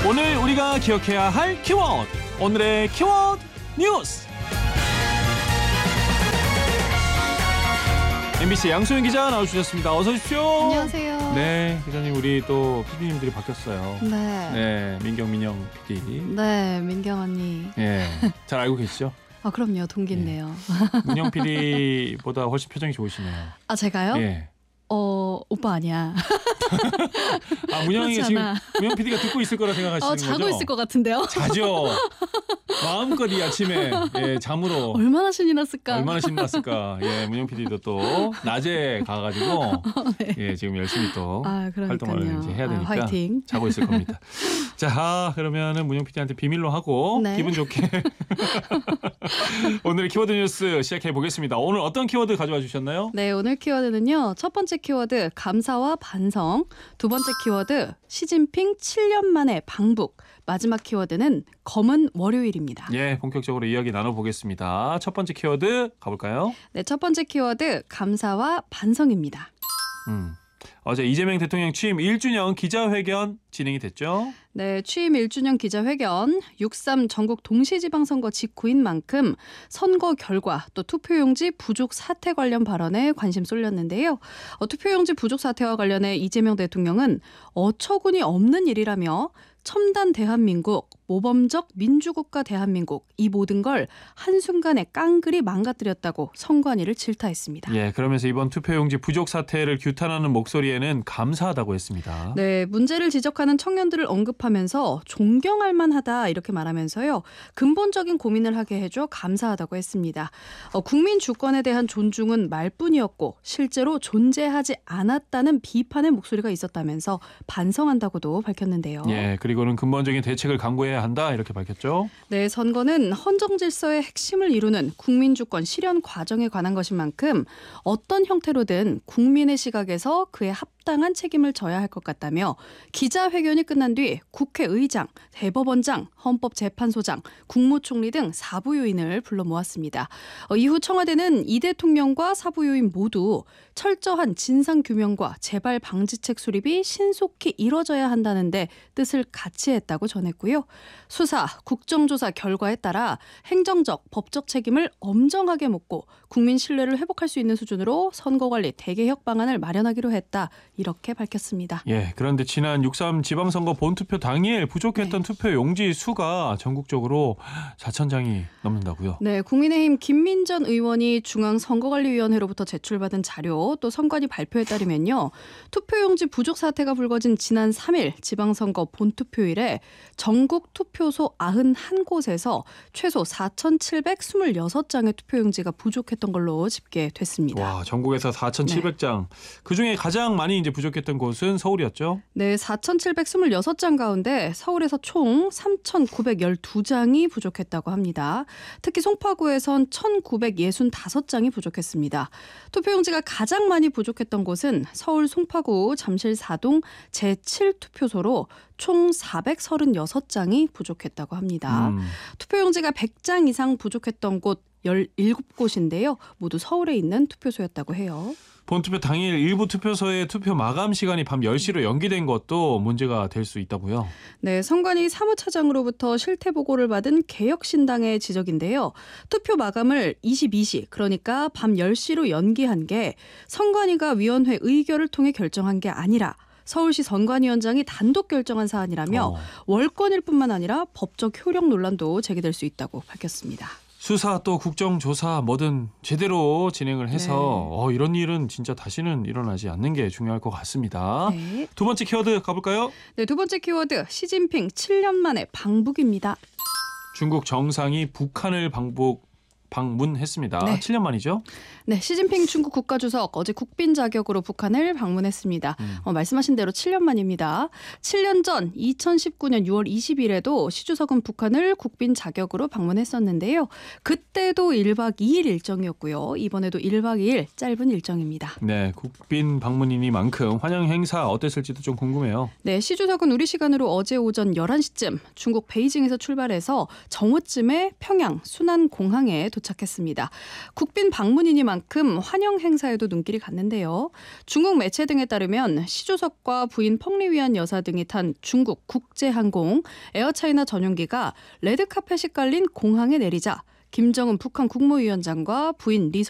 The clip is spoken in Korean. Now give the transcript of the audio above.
오늘 우리가 기억해야 할 키워드, 오늘의 키워드 뉴스. MBC 양소영 기자 나와주셨습니다. 어서 오십시오. 안녕하세요. 네, 기자님, 우리 또 PD님들이 바뀌었어요. 네. 민경 PD. 네, 민경 언니. 예, 잘 알고 계시죠? 그럼요, 동기인데요. 문영 PD보다 훨씬 표정이 좋으시네요. 아, 제가요? 예. 오빠 아니야. 문영이가 지금 문영 PD가 듣고 있을 거라 생각하시는 거죠? 자고 있을 것 같은데요. 자죠. 마음껏 이 아침에 잠으로 얼마나 신이 났을까. 예, 문영 PD도 또 낮에 가가지고 네. 지금 열심히 또 활동을 이제 해야 되니까 화이팅. 자고 있을 겁니다. 자, 그러면은 문영 PD한테 비밀로 하고 네. 기분 좋게 오늘의 키워드 뉴스 시작해 보겠습니다. 오늘 어떤 키워드 가져와 주셨나요? 네, 오늘 키워드는요. 첫 번째 키워드 감사와 반성, 두 번째 키워드 시진핑 7년 만에 방북, 마지막 키워드는 검은 월요일입니다. 예, 본격적으로 이야기 나눠보겠습니다. 첫 번째 키워드 가볼까요? 네, 첫 번째 키워드 감사와 반성입니다. 어제 이재명 대통령 취임 1주년 기자회견 진행이 됐죠? 네, 취임 1주년 기자회견, 6.3 전국 동시지방선거 직후인 만큼 선거 결과 또 투표용지 부족 사태 관련 발언에 관심 쏠렸는데요. 투표용지 부족 사태와 관련해 이재명 대통령은 어처구니 없는 일이라며 첨단 대한민국, 모범적 민주국가 대한민국, 이 모든 걸 한순간에 깡그리 망가뜨렸다고 선관위를 질타했습니다. 예, 그러면서 이번 투표용지 부족 사태를 규탄하는 목소리에는 감사하다고 했습니다. 네, 문제를 지적하는 청년들을 언급하면서 존경할 만하다 이렇게 말하면서요. 근본적인 고민을 하게 해줘 감사하다고 했습니다. 국민 주권에 대한 존중은 말뿐이었고 실제로 존재하지 않았다는 비판의 목소리가 있었다면서 반성한다고도 밝혔는데요. 예, 그리고는 근본적인 대책을 강구해야 한다 이렇게 밝혔죠. 네, 선거는 헌정 질서의 핵심을 이루는 국민 주권 실현 과정에 관한 것인 만큼 어떤 형태로든 국민의 시각에서 그에 합당한 책임을 져야 할 것 같다며 기자회견이 끝난 뒤 국회의장, 대법원장, 헌법재판소장, 국무총리 등 사부요인을 불러 모았습니다. 이후 청와대는 이 대통령과 사부요인 모두 철저한 진상규명과 재발 방지책 수립이 신속히 이뤄져야 한다는데 뜻을 같이 했다고 전했고요. 수사, 국정조사 결과에 따라 행정적, 법적 책임을 엄정하게 묻고 국민 신뢰를 회복할 수 있는 수준으로 선거관리 대개혁 방안을 마련하기로 했다. 이렇게 밝혔습니다. 예, 그런데 지난 6.3 지방선거 본투표 당일 부족했던 투표 용지 수가 전국적으로 4,000장이 넘는다고요? 네, 국민의힘 김민전 의원이 중앙선거관리위원회로부터 제출받은 자료 또 선관위 발표에 따르면요. 투표용지 부족 사태가 불거진 지난 3일 지방선거 본투표일에 전국 투표소 91곳에서 최소 4,726장의 투표용지가 부족했던 걸로 집계됐습니다. 와, 전국에서 4,700장. 그중에 가장 많이 이제 부족했던 곳은 서울이었죠? 네, 4,726장 가운데 서울에서 총 3,912장이 부족했다고 합니다. 특히 송파구에선 1,965장이 부족했습니다. 투표용지가 가장 많이 부족했던 곳은 서울 송파구 잠실 4동 제7투표소로 총 436장이 부족했다고 합니다. 투표용지가 100장 이상 부족했던 곳 17곳인데요. 모두 서울에 있는 투표소였다고 해요. 본투표 당일 일부 투표소의 투표 마감 시간이 밤 10시로 연기된 것도 문제가 될 수 있다고요? 네, 선관위 사무차장으로부터 실태 보고를 받은 개혁신당의 지적인데요. 투표 마감을 22시, 그러니까 밤 10시로 연기한 게 선관위가 위원회 의결을 통해 결정한 게 아니라 서울시 선관위원장이 단독 결정한 사안이라며 월권일 뿐만 아니라 법적 효력 논란도 제기될 수 있다고 밝혔습니다. 수사 또 국정조사 뭐든 제대로 진행을 해서 이런 일은 진짜 다시는 일어나지 않는 게 중요할 것 같습니다. 네. 두 번째 키워드 가볼까요? 네, 두 번째 키워드 시진핑 7년 만에 방북입니다. 중국 정상이 북한을 방문했습니다. 네. 7년 만이죠? 네, 시진핑 중국 국가주석 어제 국빈 자격으로 북한을 방문했습니다. 말씀하신 대로 7년 만입니다. 7년 전 2019년 6월 20일에도 시 주석은 북한을 국빈 자격으로 방문했었는데요. 그때도 1박 2일 일정이었고요. 이번에도 1박 2일 짧은 일정입니다. 네, 국빈 방문이니만큼 환영 행사 어땠을지도 좀 궁금해요. 네, 시 주석은 우리 시간으로 어제 오전 11시쯤 중국 베이징에서 출발해서 정오쯤에 평양 순안공항에 도착했습니다. 국빈 방문이니만큼 환영 행사에도 눈길이 갔는데요. 중국 매체 등에 따르면 시 주석과 부인 펑리위안 여사 등이 탄 중국 국제항공 에어차이나 전용기가 레드카펫이 깔린 공항에 내리자 김정은 북한 국무위원장과 부인 리